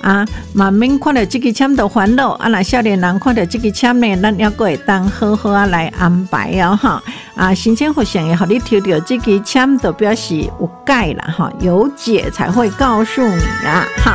啊，嘛免看到这个签就烦恼啊！那少年人看到这个签呢，咱也会当好好啊来安排哦哈！啊，新鲜福相也好，你抽到这个签就表示有解啦哈，有解才会告诉你啊哈。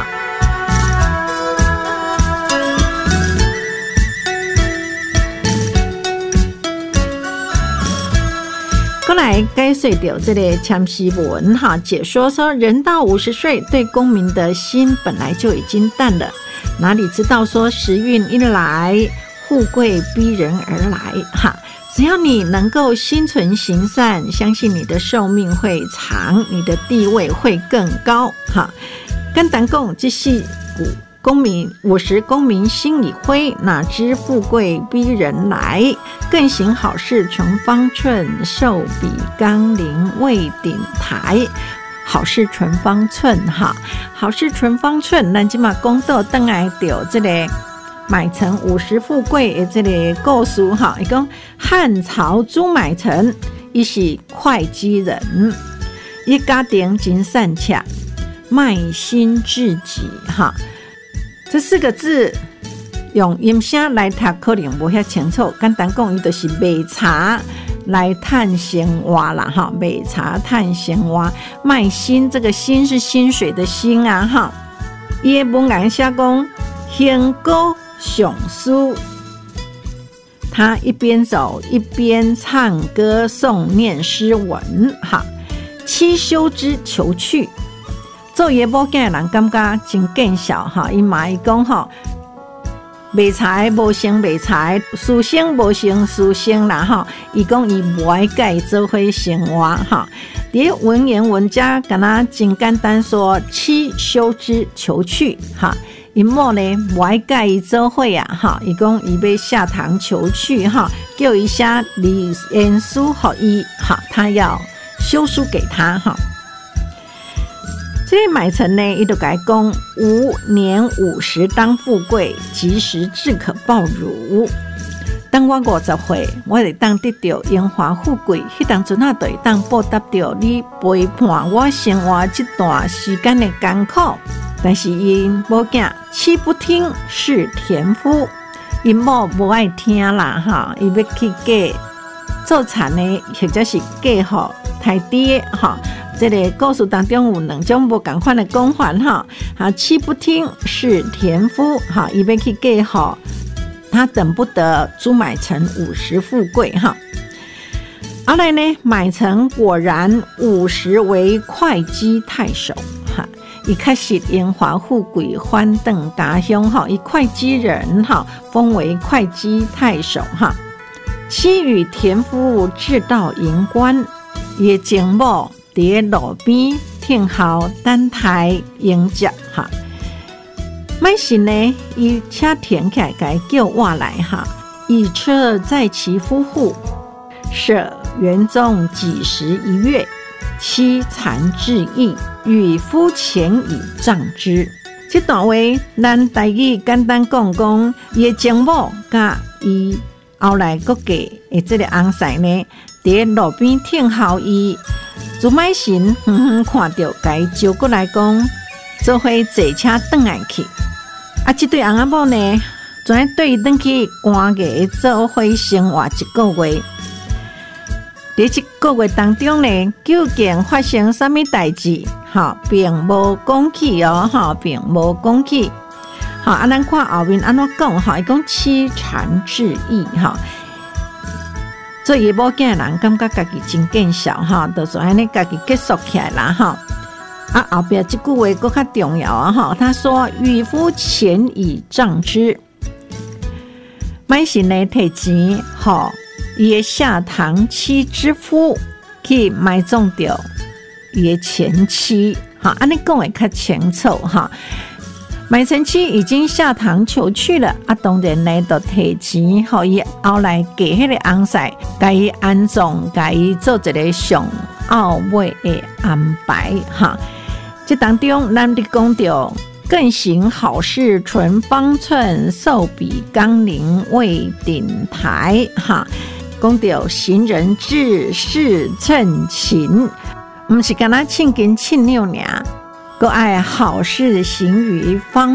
过来解说到这个签诗文哈，解说说人到50岁，对功名的心本来就已经淡了，哪里知道说时运一来，富贵逼人而来哈。只要你能够心存行善，相信你的寿命会长，你的地位会更高哈。简单讲，这是功名50功名心已灰，哪知富贵逼人来。更行好事存方寸，寿比纲领未顶台。好事存方寸哈，好事存方寸，咱即马讲到回来到这个买臣50富贵的这个故事哈，伊讲汉朝朱买臣，伊是会稽人，伊家庭真善巧，卖心至极哈。这4个字用音声来读可能无遐清楚，简单讲伊就是卖茶来探生活啦哈，卖茶探生活，卖薪，这个薪是薪水的薪啊哈。伊的文案写讲行歌咏书，他一边走一边唱歌诵念诗文哈。七修之求去，做爷某囝人感觉真见笑哈，伊嘛伊讲吼，卖菜无成卖菜，书生无成书生啦哈。伊讲伊无爱甲伊做伙生活哈。伫文言文家敢若真简单说，七修之求去哈。因某呢无爱甲伊做伙啊哈，伊讲伊要下堂求去哈，叫伊写离言书给伊哈，他要修书给他哈。这买臣呢，伊就甲伊讲：5年50当富贵，及时至可报汝。当我50岁，我会当得到荣华富贵，迄当阵啊，就会当报答到你陪伴我生活这段时间的艰苦。但是因某囝妻不听是田夫，因某无爱听啦哈，伊要去嫁做田的，或者是嫁互太爹哈。这个故事当中有2种不同款的讲法哈。妻不听是田夫哈，伊要去嫁互他等不得朱买臣50富贵哈。后来呢，买臣果然50为会稽太守哈。伊开始荣华富贵，翻腾家乡哈，以会稽人哈，封为会稽太守哈。妻与田夫至到营关，伊情某伫路边听候等待迎接哈。麦时呢，伊车停起来，该叫我来哈。以车载其夫妇，舍园中几时一月，妻残至意，与夫前以杖之。这段话咱台语简单讲，伊的情某甲伊后来搁嫁的这个翁婿呢，伫路边听候伊。朱买臣看到，该招过来讲，做伙坐车转来去。这对翁仔某呢，全对伊转去寒月做伙生活1个月。在1个月当中呢，究竟发生什么代志？并无讲起哦，并无讲起。咱看后面安怎讲？伊讲妻残至意做爷某囝人感觉家己真见笑就是安尼家己结束起来啦后边这句话更较重要他说与夫前以杖之，买神呢摕钱伊的下堂妻之夫去埋葬掉伊的前妻安尼讲会较清楚买臣妻已经下堂求去了当然呢就摕钱互伊后来嫁迄个翁婿，甲伊安葬，甲伊做一个上奥尾的安排这当中咱伫讲到更行好事存方寸，寿比纲领未顶台讲到行人至事称勤，不是干那称斤称两，还爱好事行于方